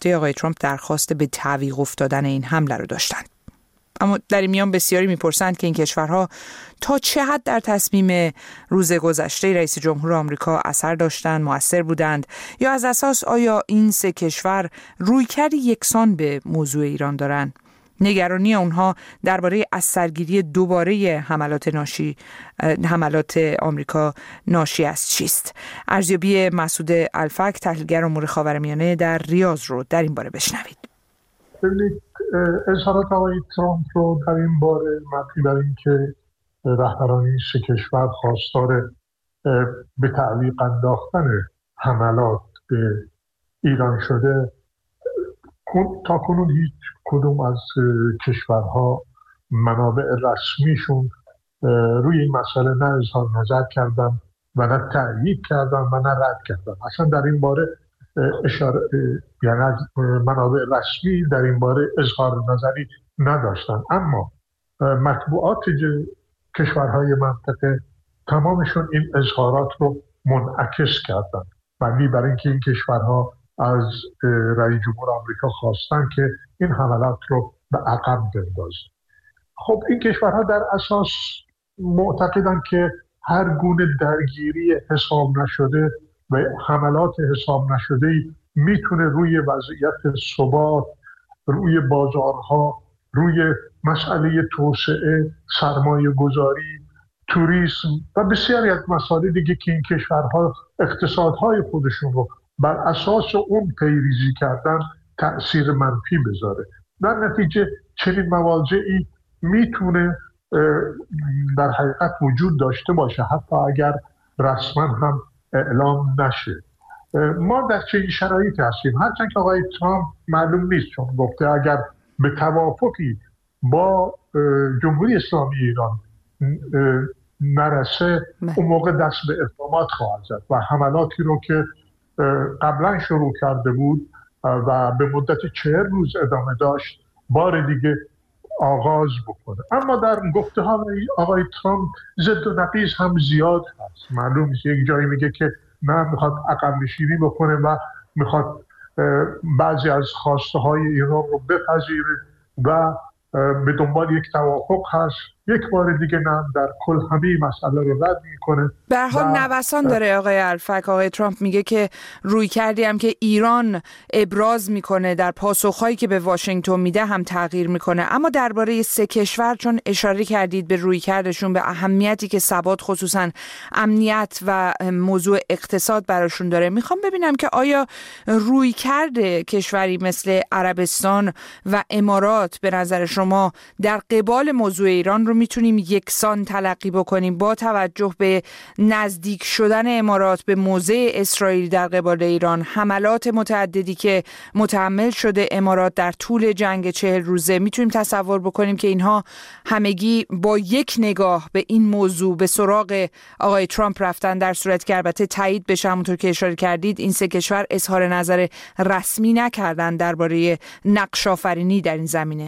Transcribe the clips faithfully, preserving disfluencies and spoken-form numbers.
هفته آقای ترامپ درخواست به تعویق افتادن این حمله رو داشتند. اما در این میان بسیاری میپرسند که این کشورها تا چه حد در تصمیم روز گذشته رئیس جمهور آمریکا اثر داشتند، مؤثر بودند، یا از اساس آیا این سه کشور رویکردی یکسان به موضوع ایران دارند. نگرانی اونها درباره از سرگیری دوباره حملات ناشی حملات آمریکا ناشی از چیست؟ ارزیابی مسعود الفک، تحلیلگر امور خاورمیانه در ریاض رو در این باره بشنوید. ببینید، اظهارات آقای ترامپ رو در این باره مبنی بر این که رهبران این سه کشور خواستار به تعویق انداختن حملات به ایران شده، تا کنون هیچ کدوم از کشورها منابع رسمیشون روی این مسئله نه اظهار نظر کردن و نه تأیید کردن و نه رد کردن. اصلا در این باره اشاره، یعنی از منابع رسمی در این باره اظهار نظری نداشتن. اما مطبوعات کشورهای منطقه تمامشون این اظهارات رو منعکس کردن، مبنی بر اینکه این کشورها از رئیس جمهور آمریکا خواستن که این حملات رو به عقب بندازن. خب این کشورها در اساس معتقدن که هر گونه درگیری حساب نشده و حملات حساب نشده میتونه روی وضعیت ثبات، روی بازارها، روی مسئله توسعه، سرمایه گذاری، توریسم و بسیاری از مسائل دیگه که این کشورها اقتصادهای خودشون رو بر اساس اون پیریزی کردن تأثیر منفی بذاره. در نتیجه چنین مواضعی میتونه در حقیقت وجود داشته باشه، حتی اگر رسما هم اعلام نشه. ما در چنین شرایطی هستیم، هرچند که آقای ترامپ معلوم نیست، چون گفته اگر به توافقی با جمهوری اسلامی ایران نرسه اون موقع دست به اقدامات خواهد زد و حملاتی رو که قبلا شروع کرده بود و به مدت چهل روز ادامه داشت بار دیگه آغاز بکنه. اما در گفته ها آقای ترامپ ضد و نقیض هم زیاد هست. معلوم نیست، یک جایی میگه که نه میخواد عقب نشینی بکنه و میخواد بعضی از خواسته های ایران رو بپذیره و به دنبال یک توافق هست، یک بار دیگه نه در کل همه مسئله رو رد میکنه. به هر حال نوسان داره آقای الفک. آقای ترامپ میگه که روی کردی هم که ایران ابراز میکنه در پاسخهایی که به واشنگتن میده هم تغییر میکنه. اما درباره سه کشور، چون اشاره کردید به روی کردشون، به اهمیتی که ثبات خصوصا امنیت و موضوع اقتصاد براشون داره، میخوام ببینم که آیا روی کرده کشوری مثل عربستان و امارات به نظر شما در قبال موضوع ایران رو میتونیم یکسان تلقی بکنیم با توجه به نزدیک شدن امارات به موضع اسرائیل در قبال ایران، حملات متعددی که متحمل شده امارات در طول جنگ چهل روزه؟ میتونیم تصور بکنیم که اینها همگی با یک نگاه به این موضوع به سراغ آقای ترامپ رفتن، در صورتی که البته تایید بشه، همونطور که اشاره کردید این سه کشور اظهار نظر رسمی نکردن درباره نقش آفرینی در این زمینه.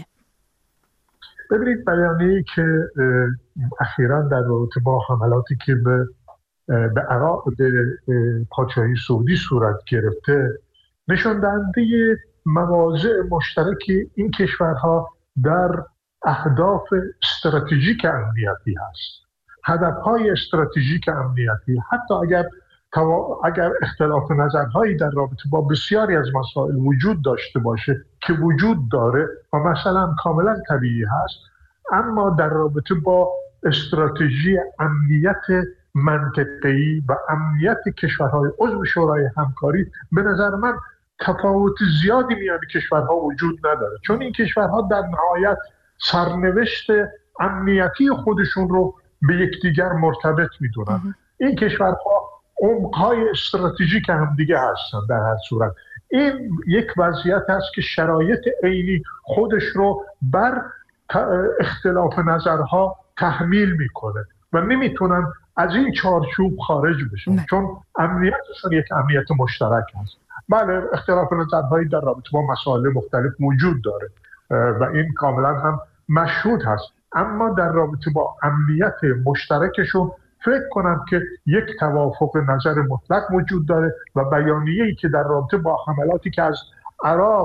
ببینید، بیانیه‌ای که اخیراً در رابطه با حملاتی که به به عراق به پادشاهی سعودی صورت گرفته نشان دهنده مواضع مشترک این کشورها در اهداف استراتژیک امنیتی هست. هدفهای استراتژیک امنیتی، حتی اگر اگر اختلاف نظرهایی در رابطه با بسیاری از مسائل وجود داشته باشه که وجود داره و مثلا کاملا طبیعی هست، اما در رابطه با استراتژی امنیت منطقه‌ای و امنیت کشورهای عضو شورای همکاری به نظر من تفاوت زیادی میان کشورها وجود نداره، چون این کشورها در نهایت سرنوشت امنیتی خودشون رو به یکدیگر مرتبط میدونن. این کشورها عمق‌های استراتژیک هم دیگه هستن. در هر صورت این یک وضعیت است که شرایط عینی خودش رو بر اختلاف نظرها تحمیل میکنه و نمیتونن از این چارچوب خارج بشن، چون امنیتشون یک امنیت مشترک هست. بله، اختلاف نظرهایی در رابطه با مسائل مختلف وجود داره و این کاملا هم مشهود هست، اما در رابطه با امنیت مشترکشون فکر کنم که یک توافق نظر مطلق وجود داره و بیانیه‌ای که در رابطه با حملاتی که از عراق